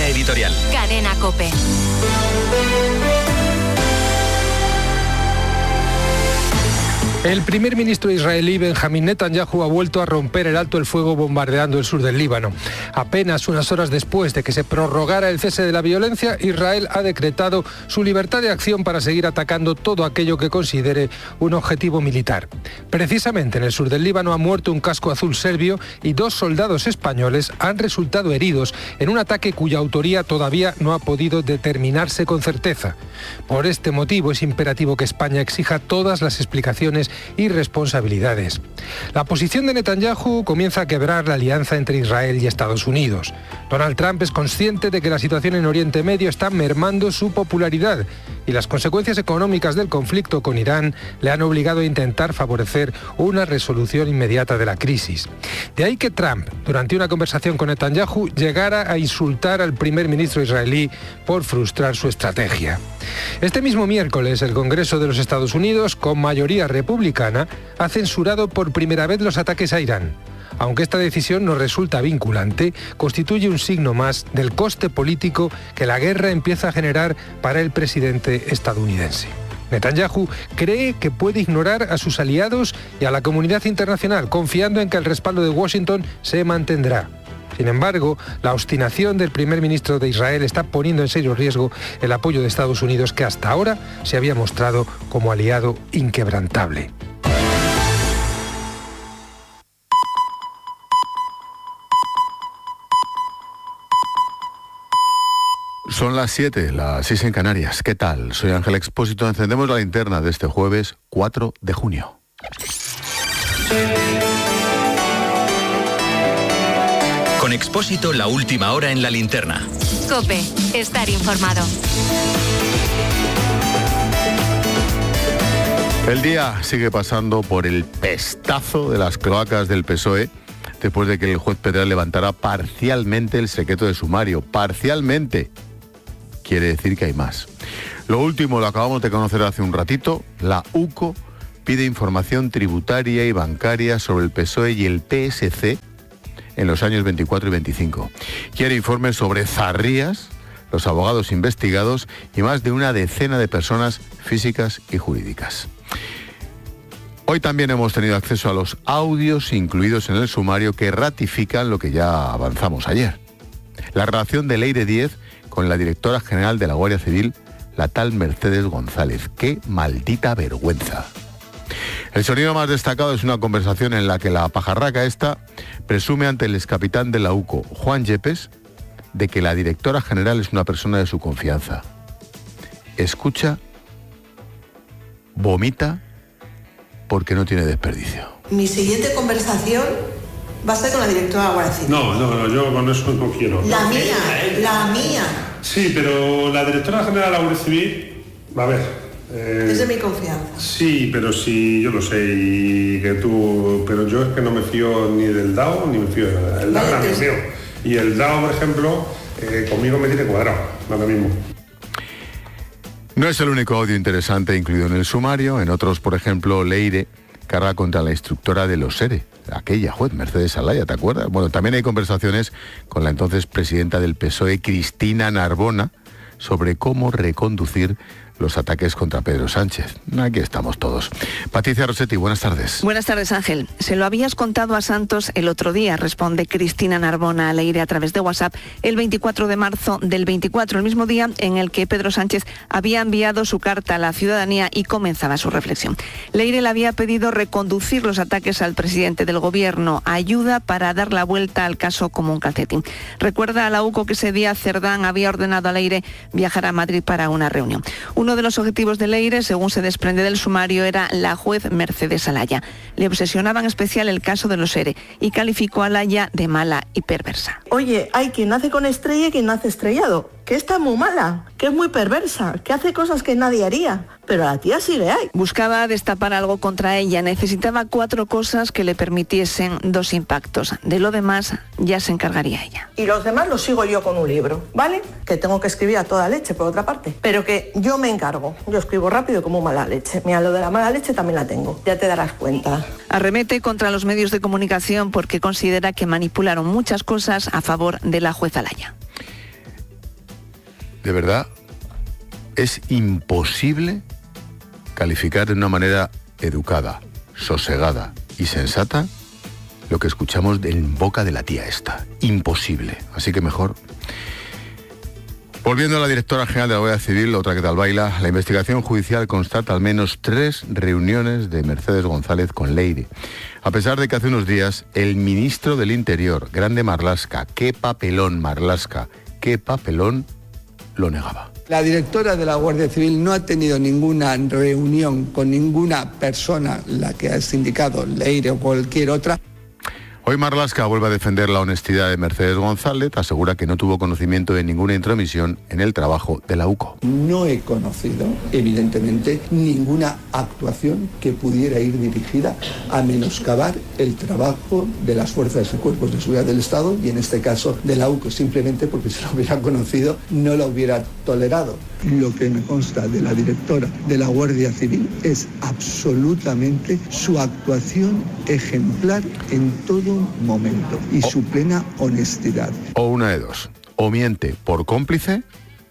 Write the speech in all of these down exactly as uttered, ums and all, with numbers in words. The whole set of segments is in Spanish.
editorial. Cadena COPE. El primer ministro israelí Benjamín Netanyahu ha vuelto a romper el alto el fuego bombardeando el sur del Líbano. Apenas unas horas después de que se prorrogara el cese de la violencia, Israel ha decretado su libertad de acción para seguir atacando todo aquello que considere un objetivo militar. Precisamente en el sur del Líbano ha muerto un casco azul serbio y dos soldados españoles han resultado heridos en un ataque cuya autoría todavía no ha podido determinarse con certeza. Por este motivo es imperativo que España exija todas las explicaciones y responsabilidades. La posición de Netanyahu comienza a quebrar la alianza entre Israel y Estados Unidos. Donald Trump es consciente de que la situación en Oriente Medio está mermando su popularidad y las consecuencias económicas del conflicto con Irán le han obligado a intentar favorecer una resolución inmediata de la crisis. De ahí que Trump, durante una conversación con Netanyahu, llegara a insultar al primer ministro israelí por frustrar su estrategia. Este mismo miércoles, el Congreso de los Estados Unidos, con mayoría republicana, ha censurado por primera vez los ataques a Irán. Aunque esta decisión no resulta vinculante, constituye un signo más del coste político que la guerra empieza a generar para el presidente estadounidense. Netanyahu cree que puede ignorar a sus aliados y a la comunidad internacional, confiando en que el respaldo de Washington se mantendrá. Sin embargo, la obstinación del primer ministro de Israel está poniendo en serio riesgo el apoyo de Estados Unidos, que hasta ahora se había mostrado como aliado inquebrantable. Son las siete, las seis en Canarias. ¿Qué tal? Soy Ángel Expósito. Encendemos la linterna de este jueves cuatro de junio. Con Expósito, la última hora en la linterna. COPE, estar informado. El día sigue pasando por el pestazo de las cloacas del P S O E después de que el juez Pedral levantara parcialmente el secreto de sumario. Parcialmente. Quiere decir que hay más. Lo último lo acabamos de conocer hace un ratito. La U C O pide información tributaria y bancaria sobre el P S O E y el P S C en los años veinticuatro y veinticinco. Quiere informes sobre Zarrías, los abogados investigados y más de una decena de personas físicas y jurídicas. Hoy también hemos tenido acceso a los audios incluidos en el sumario que ratifican lo que ya avanzamos ayer. La relación de Leire Díez con la directora general de la Guardia Civil, la tal Mercedes González. ¡Qué maldita vergüenza! El sonido más destacado es una conversación en la que la pajarraca esta presume ante el excapitán de la U C O, Juan Yepes, de que la directora general es una persona de su confianza. Escucha, vomita, porque no tiene desperdicio. Mi siguiente conversación va a ser con la directora de la Guardia Civil. No, no, no, yo con eso no quiero. La mía, la mía. Sí, pero la directora general de la Guardia Civil, a ver... Eh, es de mi confianza. Sí, pero sí, yo lo sé, y que tú... Pero yo es que no me fío ni del D A O, ni me fío de nada. El D A O es amigo mío. Y el D A O, por ejemplo, eh, conmigo me tiene cuadrado, ahora mismo. No es el único audio interesante incluido en el sumario. En otros, por ejemplo, Leire carga contra la instructora de los ERE, aquella juez, Mercedes Alaya, ¿te acuerdas? Bueno, también hay conversaciones con la entonces presidenta del P S O E, Cristina Narbona, sobre cómo reconducir los ataques contra Pedro Sánchez. Aquí estamos todos. Patricia Rossetti, buenas tardes. Buenas tardes, Ángel. Se lo habías contado a Santos el otro día, responde Cristina Narbona a Leire a través de WhatsApp el veinticuatro de marzo del veinticuatro, el mismo día en el que Pedro Sánchez había enviado su carta a la ciudadanía y comenzaba su reflexión. Leire le había pedido reconducir los ataques al presidente del gobierno, ayuda para dar la vuelta al caso como un calcetín. Recuerda a la U C O que ese día Cerdán había ordenado a Leire viajar a Madrid para una reunión. Uno de los objetivos de Leire, según se desprende del sumario, era la juez Mercedes Alaya. Le obsesionaba en especial el caso de los ERE y calificó a Alaya de mala y perversa. Oye, hay quien nace con estrella y quien nace estrellado, que está muy mala, que es muy perversa, que hace cosas que nadie haría, pero a la tía sí le hay. Buscaba destapar algo contra ella, necesitaba cuatro cosas que le permitiesen dos impactos. De lo demás ya se encargaría ella. Y los demás los sigo yo con un libro, ¿vale? Que tengo que escribir a toda leche, por otra parte, pero que yo me encargo. Yo escribo rápido como mala leche. Mira, lo de la mala leche también la tengo, ya te darás cuenta. Arremete contra los medios de comunicación porque considera que manipularon muchas cosas a favor de la juez Alaya. de verdad, es imposible calificar de una manera educada, sosegada y sensata lo que escuchamos en boca de la tía esta. Imposible. Así que mejor. Volviendo a la directora general de la Guardia Civil, otra que tal baila, la investigación judicial constata al menos tres reuniones de Mercedes González con Leire. A pesar de que hace unos días el ministro del Interior, Grande Marlaska, qué papelón Marlaska, qué papelón, lo negaba. La directora de la Guardia Civil no ha tenido ninguna reunión con ninguna persona, la que has indicado, Leire o cualquier otra. Hoy Marlaska vuelve a defender la honestidad de Mercedes González, asegura que no tuvo conocimiento de ninguna intromisión en el trabajo de la U C O. No he conocido, evidentemente, ninguna actuación que pudiera ir dirigida a menoscabar el trabajo de las fuerzas y cuerpos de seguridad del Estado y en este caso de la U C O, simplemente porque si lo hubiera conocido no lo hubiera tolerado. Lo que me consta de la directora de la Guardia Civil es absolutamente su actuación ejemplar en todo momento y su plena honestidad. O una de dos, o miente por cómplice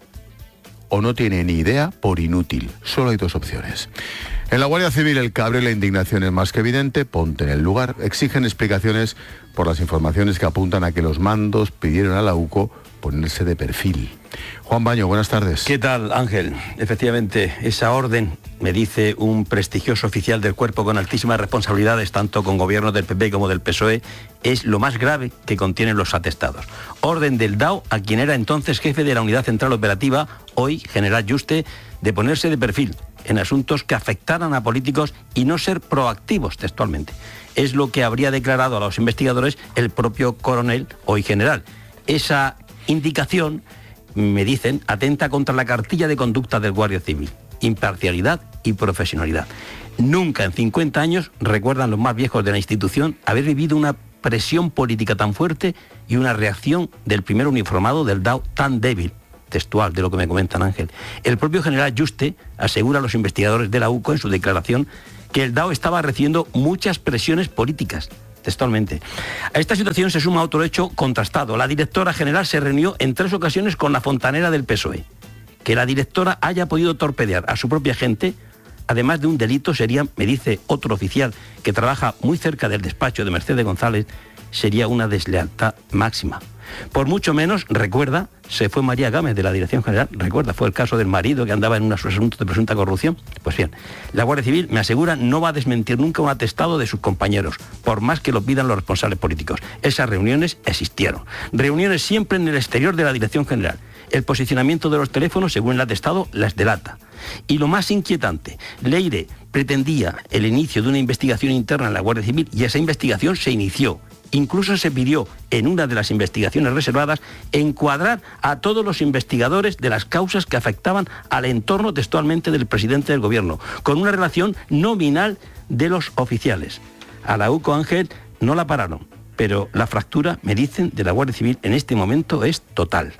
o no tiene ni idea por inútil. Solo hay dos opciones. En la Guardia Civil el cabreo y la indignación es más que evidente. Ponte en el lugar. Exigen explicaciones por las informaciones que apuntan a que los mandos pidieron a la U C O ponerse de perfil. Juan Baño, buenas tardes. ¿Qué tal, Ángel? Efectivamente, esa orden, me dice un prestigioso oficial del cuerpo con altísimas responsabilidades, tanto con gobiernos del P P como del P S O E, es lo más grave que contienen los atestados. Orden del D A O a quien era entonces jefe de la Unidad Central Operativa, hoy general Yuste, de ponerse de perfil en asuntos que afectaran a políticos y no ser proactivos textualmente. Es lo que habría declarado a los investigadores el propio coronel, hoy general. Esa indicación, me dicen, atenta contra la cartilla de conducta del Guardia Civil, imparcialidad y profesionalidad. Nunca en cincuenta años, recuerdan los más viejos de la institución, haber vivido una presión política tan fuerte y una reacción del primer uniformado del D A O tan débil, textual de lo que me comentan, Ángel. El propio general Yuste asegura a los investigadores de la U C O en su declaración que el D A O estaba recibiendo muchas presiones políticas, textualmente. A esta situación se suma otro hecho contrastado. La directora general se reunió en tres ocasiones con la fontanera del P S O E. Que la directora haya podido torpedear a su propia gente, además de un delito, sería, me dice otro oficial que trabaja muy cerca del despacho de Mercedes González, sería una deslealtad máxima. Por mucho menos, recuerda, se fue María Gámez de la Dirección General, recuerda, fue el caso del marido que andaba en unos asuntos de presunta corrupción. Pues bien, la Guardia Civil, me asegura, no va a desmentir nunca un atestado de sus compañeros, por más que lo pidan los responsables políticos. Esas reuniones existieron. Reuniones siempre en el exterior de la Dirección General. El posicionamiento de los teléfonos, según el atestado, las delata. Y lo más inquietante, Leire pretendía el inicio de una investigación interna en la Guardia Civil y esa investigación se inició. Incluso se pidió, en una de las investigaciones reservadas, encuadrar a todos los investigadores de las causas que afectaban al entorno textualmente del presidente del gobierno, con una relación nominal de los oficiales. A la U C O, Ángel, no la pararon, pero la fractura, me dicen, de la Guardia Civil en este momento es total.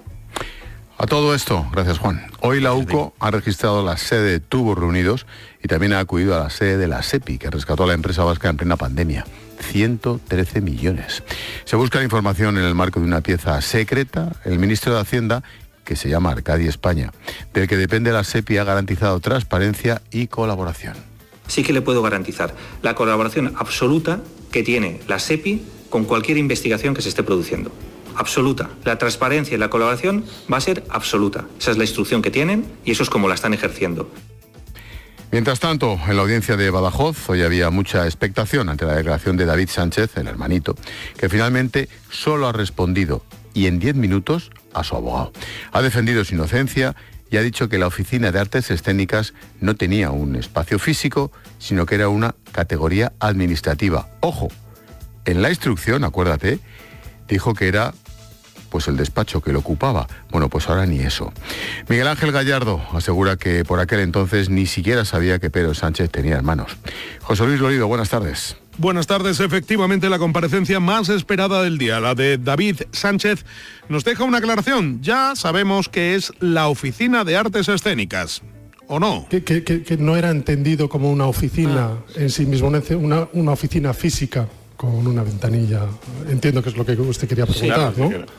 A todo esto, gracias Juan. Hoy la U C O ha registrado la sede de Tubos Reunidos y también ha acudido a la sede de la SEPI, que rescató a la empresa vasca en plena pandemia. ciento trece millones. Se busca la información en el marco de una pieza secreta. El ministro de Hacienda, que se llama Arcadi España, del que depende la SEPI, ha garantizado transparencia y colaboración. Sí que le puedo garantizar la colaboración absoluta que tiene la SEPI con cualquier investigación que se esté produciendo. Absoluta. La transparencia y la colaboración va a ser absoluta. Esa es la instrucción que tienen y eso es como la están ejerciendo. Mientras tanto, en la audiencia de Badajoz, hoy había mucha expectación ante la declaración de David Sánchez, el hermanito, que finalmente solo ha respondido, y en diez minutos, a su abogado. Ha defendido su inocencia y ha dicho que la Oficina de Artes Escénicas no tenía un espacio físico, sino que era una categoría administrativa. Ojo, en la instrucción, acuérdate, dijo que era pues el despacho que lo ocupaba. Bueno, pues ahora ni eso. Miguel Ángel Gallardo asegura que por aquel entonces ni siquiera sabía que Pedro Sánchez tenía hermanos. José Luis Lorido, buenas tardes. Buenas tardes. Efectivamente, la comparecencia más esperada del día, la de David Sánchez, nos deja una aclaración. Ya sabemos que es la Oficina de Artes Escénicas. ¿O no? Que, que, que, que no era entendido como una oficina ah. en sí mismo, una, una oficina física con una ventanilla. Entiendo que es lo que usted quería preguntar, sí, claro, ¿no?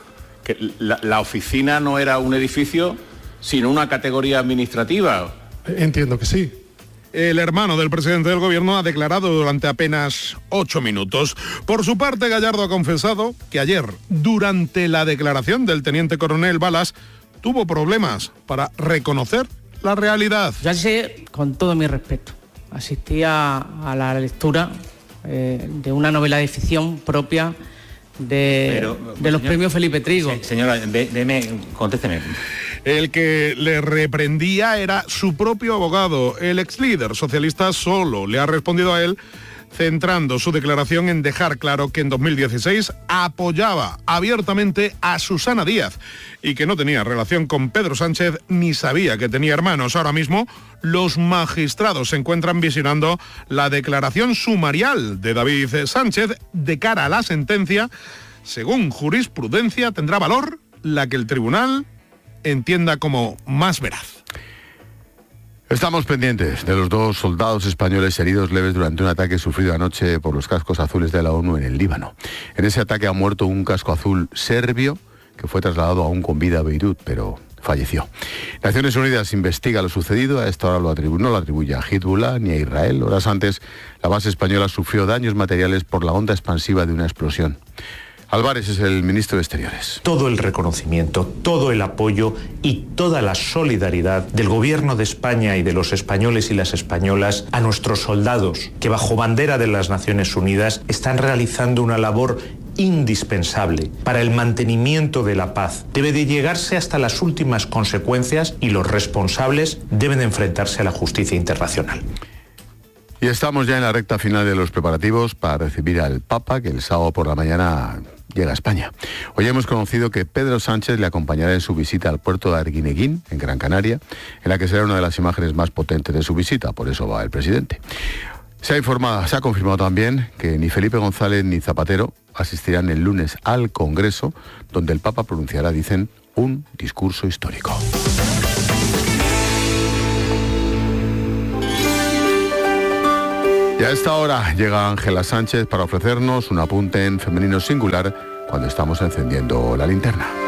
que la, la oficina no era un edificio, sino una categoría administrativa. Entiendo que sí. El hermano del presidente del gobierno ha declarado durante apenas ocho minutos. Por su parte, Gallardo ha confesado que ayer, durante la declaración del teniente coronel Balas, tuvo problemas para reconocer la realidad. Yo sé, con todo mi respeto, asistí a, a la lectura eh, de una novela de ficción propia de, Pero, de los señor, premios Felipe Trigo. Se, señora, deme, contésteme. El que le reprendía era su propio abogado. El ex líder socialista solo le ha respondido a él, centrando su declaración en dejar claro que en dos mil dieciséis apoyaba abiertamente a Susana Díaz y que no tenía relación con Pedro Sánchez ni sabía que tenía hermanos. Ahora mismo los magistrados se encuentran visionando la declaración sumarial de David Sánchez de cara a la sentencia. Según jurisprudencia, tendrá valor la que el tribunal entienda como más veraz. Estamos pendientes de los dos soldados españoles heridos leves durante un ataque sufrido anoche por los cascos azules de la ONU en el Líbano. En ese ataque ha muerto un casco azul serbio que fue trasladado aún con vida a Beirut, pero falleció. Naciones Unidas investiga lo sucedido. A esta hora lo atribu- no lo atribuye a Hezbollah ni a Israel. Horas antes, la base española sufrió daños materiales por la onda expansiva de una explosión. Álvarez es el ministro de Exteriores. Todo el reconocimiento, todo el apoyo y toda la solidaridad del Gobierno de España y de los españoles y las españolas a nuestros soldados que bajo bandera de las Naciones Unidas están realizando una labor indispensable para el mantenimiento de la paz. Debe de llegarse hasta las últimas consecuencias y los responsables deben de enfrentarse a la justicia internacional. Y estamos ya en la recta final de los preparativos para recibir al Papa, que el sábado por la mañana llega a España. Hoy hemos conocido que Pedro Sánchez le acompañará en su visita al puerto de Arguineguín, en Gran Canaria, en la que será una de las imágenes más potentes de su visita, por eso va el presidente. Se ha informado, se ha confirmado también que ni Felipe González ni Zapatero asistirán el lunes al Congreso, donde el Papa pronunciará, dicen, un discurso histórico. Y a esta hora llega Ángela Sánchez para ofrecernos un apunte en femenino singular cuando estamos encendiendo la linterna.